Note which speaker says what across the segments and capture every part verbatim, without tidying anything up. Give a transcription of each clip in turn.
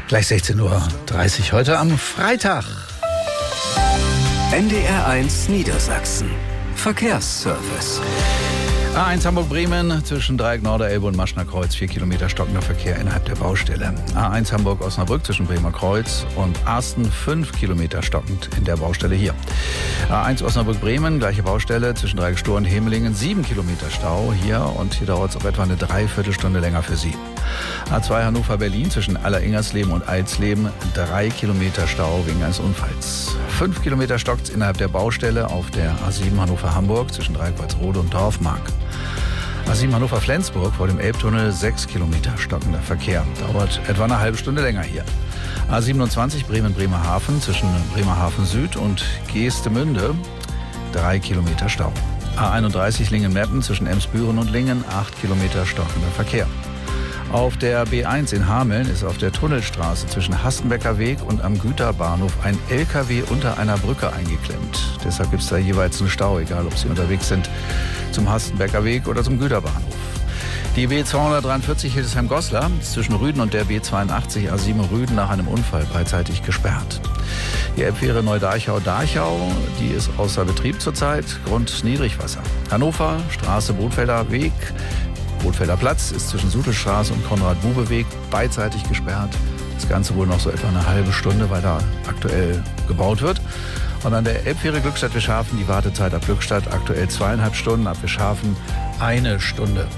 Speaker 1: Gleich sechzehn Uhr dreißig heute am Freitag.
Speaker 2: N D R eins Niedersachsen. Verkehrsservice.
Speaker 1: A eins Hamburg-Bremen zwischen Dreieck Norderelbe und Maschner Kreuz, vier Kilometer stockender Verkehr innerhalb der Baustelle. A eins Hamburg-Osnabrück zwischen Bremer Kreuz und Arsten, fünf Kilometer stockend in der Baustelle hier. A eins Osnabrück-Bremen, gleiche Baustelle zwischen Dreieck Stor und Hemelingen, sieben Kilometer Stau hier und hier dauert es auch etwa eine Dreiviertelstunde länger für Sie. A zwei Hannover-Berlin zwischen Aller-Ingersleben und Eidsleben, drei Kilometer Stau wegen eines Unfalls. Fünf Kilometer stockt innerhalb der Baustelle auf der A sieben Hannover-Hamburg zwischen Dreieck-Walsrode und Dorfmark. A sieben Hannover-Flensburg vor dem Elbtunnel, sechs Kilometer stockender Verkehr. Dauert etwa eine halbe Stunde länger hier. A siebenundzwanzig Bremen-Bremerhaven zwischen Bremerhaven Süd und Geestemünde, drei Kilometer Stau. A einunddreißig Lingen-Meppen zwischen Emsbüren und Lingen, acht Kilometer stockender Verkehr. Auf der B eins in Hameln ist auf der Tunnelstraße zwischen Hastenbecker Weg und am Güterbahnhof ein L K W unter einer Brücke eingeklemmt. Deshalb gibt es da jeweils einen Stau, egal ob Sie unterwegs sind zum Hastenbecker Weg oder zum Güterbahnhof. Die B zweihundertdreiundvierzig Hildesheim-Goslar ist zwischen Rüden und der B zweiundachtzig A sieben Rüden nach einem Unfall beidseitig gesperrt. Die Elbfähre Neu-Darchau-Darchau, die ist außer Betrieb zurzeit, Grund Niedrigwasser. Hannover, Straße Brotfelder Weg, Brotfelder Platz ist zwischen Sutelstraße und Konrad-Bube-Weg beidseitig gesperrt. Das Ganze wohl noch so etwa eine halbe Stunde, weil da aktuell gebaut wird. Und an der Elbfähre Glückstadt-Wischhafen die Wartezeit ab Glückstadt aktuell zweieinhalb Stunden, ab Wischhafen eine Stunde.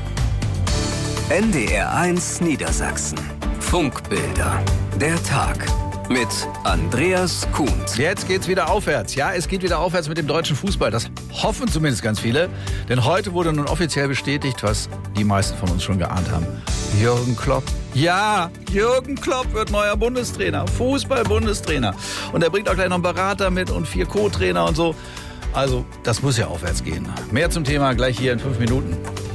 Speaker 2: N D R eins Niedersachsen. Funkbilder. Der Tag. Mit Andreas Kuhns.
Speaker 1: Jetzt geht's wieder aufwärts. Ja, es geht wieder aufwärts mit dem deutschen Fußball. Das hoffen zumindest ganz viele. Denn heute wurde nun offiziell bestätigt, was die meisten von uns schon geahnt haben. Jürgen Klopp. Ja, Jürgen Klopp wird neuer Bundestrainer. Fußball-Bundestrainer. Und er bringt auch gleich noch einen Berater mit und vier Co-Trainer und so. Also, das muss ja aufwärts gehen. Mehr zum Thema gleich hier in fünf Minuten.